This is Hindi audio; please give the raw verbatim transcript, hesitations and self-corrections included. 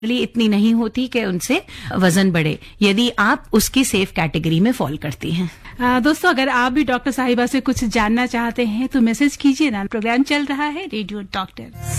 इतनी नहीं होती कि उनसे वजन बढ़े, यदि आप उसकी सेफ कैटेगरी में फॉल करती हैं। आ, दोस्तों, अगर आप भी डॉक्टर साहिबा से कुछ जानना चाहते हैं तो मैसेज कीजिए ना। प्रोग्राम चल रहा है रेडियो डॉक्टर।